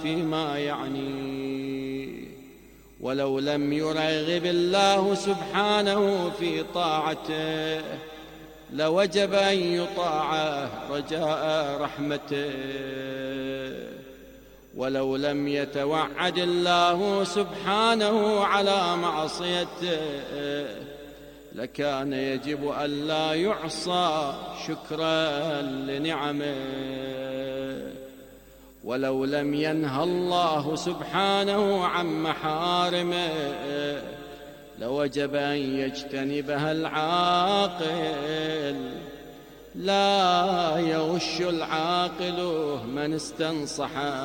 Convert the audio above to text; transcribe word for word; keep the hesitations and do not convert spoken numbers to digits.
فيما يعنيه. ولو لم يرغب الله سبحانه في طاعته لوجب أن يطاع رجاء رحمته. ولو لم يتوعد الله سبحانه على معصيته لكان يجب ألا يعصى شكرا لنعمه. ولو لم ينهى الله سبحانه عن محارمه لوجب أن يجتنبها العاقل. لا يغش العاقل من استنصح